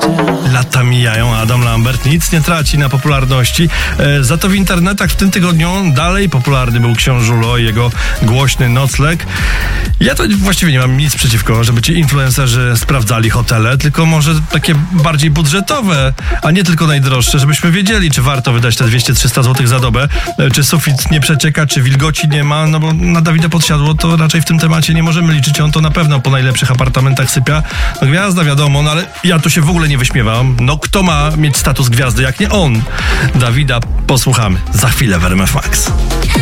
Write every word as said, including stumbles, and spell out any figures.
Lata mijają, a Adam Lambert nic nie traci na popularności. E, za to w internetach w tym tygodniu dalej popularny był Książulo i jego głośny nocleg. Ja to właściwie nie mam nic przeciwko, żeby ci influencerzy sprawdzali hotele, tylko może takie bardziej budżetowe, a nie tylko najdroższe, żebyśmy wiedzieli, czy warto wydać te dwieście trzysta złotych za dobę, e, czy sufit nie przecieka, czy wilgoci nie ma, no bo na Dawida Podsiadło to raczej w tym temacie nie możemy liczyć, on to na pewno po najlepszych apartamentach sypia. No gwiazda wiadomo, no ale ja tu się w ogóle nie wyśmiewam. No kto ma mieć status gwiazdy, jak nie on? Dawida posłuchamy za chwilę w R M F Max.